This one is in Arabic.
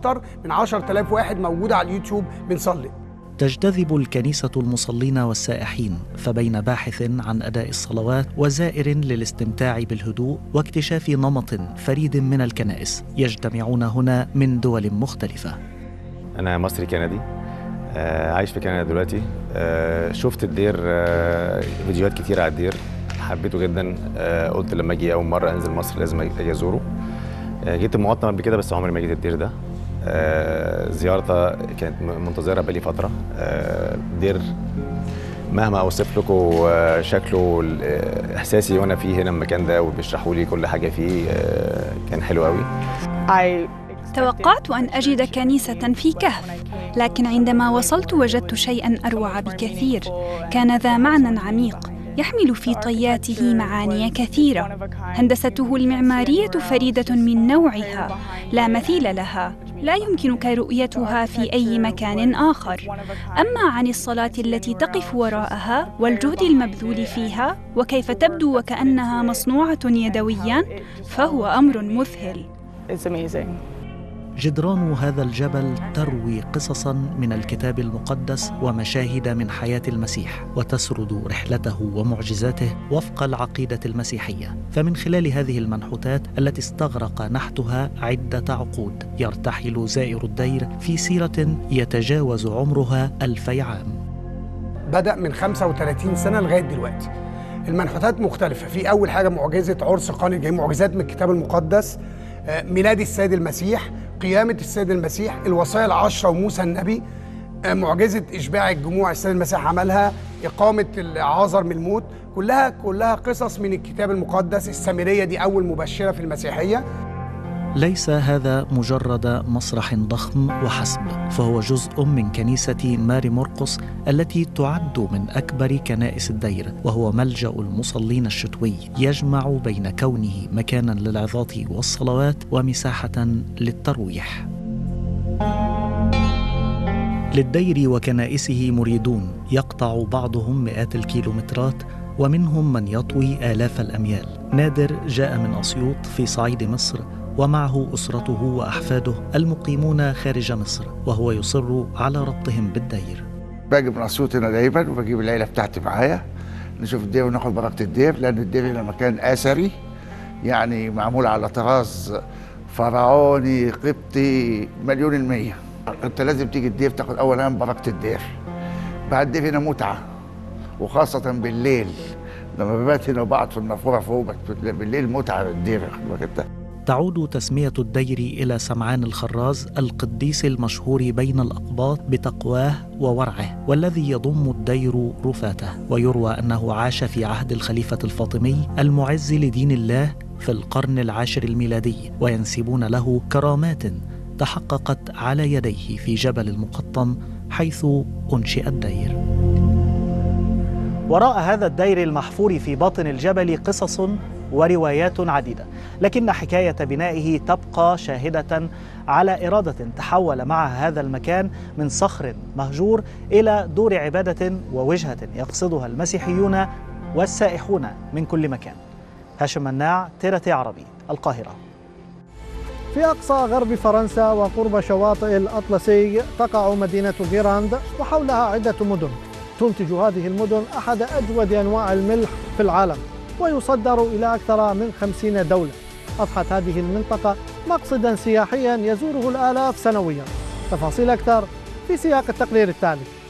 أكتر من 10,000 واحد موجودة على اليوتيوب بنصلي. تجتذب الكنيسة المصلين والسائحين، فبين باحث عن أداء الصلوات وزائر للاستمتاع بالهدوء واكتشاف نمط فريد من الكنائس، يجتمعون هنا من دول مختلفة. أنا مصري كندي، عايش في كندا دلوقتي. شفت الدير، فيديوهات كتير على الدير، حبيته جدا. قلت لما أجي أول مرة أنزل مصر لازم أجي أزوره. جيت المقطم قبل كده بس عمري ما جيت الدير ده. زيارتها كانت منتظرة بقالي فترة. دير مهما أوصف لكم شكله، إحساسي وأنا فيه هنا المكان ده وبيشرحوا لي كل حاجة فيه، كان حلو قوي. توقعت أن أجد كنيسة في كهف، لكن عندما وصلت وجدت شيئاً أروع بكثير. كان ذا معنى عميق يحمل في طياته معاني كثيرة. هندسته المعمارية فريدة من نوعها، لا مثيل لها، لا يمكنك رؤيتها في أي مكان آخر. أما عن الصلاة التي تقف وراءها والجهد المبذول فيها وكيف تبدو وكأنها مصنوعة يدوياً، فهو أمر مذهل. جدران هذا الجبل تروي قصصاً من الكتاب المقدس ومشاهد من حياة المسيح، وتسرد رحلته ومعجزاته وفق العقيدة المسيحية. فمن خلال هذه المنحوتات التي استغرق نحتها عدة عقود، يرتحل زائر الدير في سيرة يتجاوز عمرها 2000 عام. بدأ من 35 سنة لغاية دلوقتي. المنحوتات مختلفة. في أول حاجة معجزة عرس قانا الجليل، معجزات من الكتاب المقدس، ميلاد السيد المسيح، قيامة السيد المسيح، الوصايا العشرة وموسى النبي، معجزة إشباع الجموع السيد المسيح عملها، إقامة العازر من الموت، كلها قصص من الكتاب المقدس. السامرية دي أول مبشرة في المسيحية. ليس هذا مجرد مسرح ضخم وحسب، فهو جزء من كنيسة ماري مرقس التي تعد من أكبر كنائس الدير، وهو ملجأ المصلين الشتوي، يجمع بين كونه مكانا للعظات والصلوات ومساحة للترويح. للدير وكنائسه مريدون يقطع بعضهم مئات الكيلومترات، ومنهم من يطوي آلاف الأميال. نادر جاء من أسيوط في صعيد مصر، ومعه أسرته وأحفاده المقيمون خارج مصر، وهو يصر على ربطهم بالدير. باجي من أسيوط هنا دايما، وبجيب العيلة بتاعتي معايا نشوف الدير وناخد بركة الدير، لأن الدير هنا مكان أثري، يعني معمول على طراز فرعوني قبطي 100%. أنت لازم تيجي الدير تاخد أولا بركة الدير. بعد الدير هنا متعة، وخاصة بالليل لما ببات هنا وبقعد في النافورة فوق بالليل متعة الدير. تعود تسمية الدير إلى سمعان الخراز القديس المشهور بين الأقباط بتقواه وورعه، والذي يضم الدير رفاته. ويروى أنه عاش في عهد الخليفة الفاطمي المعز لدين الله في القرن العاشر الميلادي، وينسبون له كرامات تحققت على يديه في جبل المقطم حيث أنشئ الدير. وراء هذا الدير المحفور في باطن الجبل قصص وروايات عديدة، لكن حكاية بنائه تبقى شاهدة على إرادة تحول معها هذا المكان من صخر مهجور إلى دور عبادة ووجهة يقصدها المسيحيون والسائحون من كل مكان. هاشم مناع، تيرتي عربي، القاهرة. في أقصى غرب فرنسا وقرب شواطئ الأطلسي تقع مدينة غيراند، وحولها عدة مدن. تنتج هذه المدن أحد أجود أنواع الملح في العالم، ويصدر إلى أكثر من 50 دولة. أصبحت هذه المنطقة مقصدا سياحيا يزوره الآلاف سنويا. تفاصيل أكثر في سياق التقرير التالي.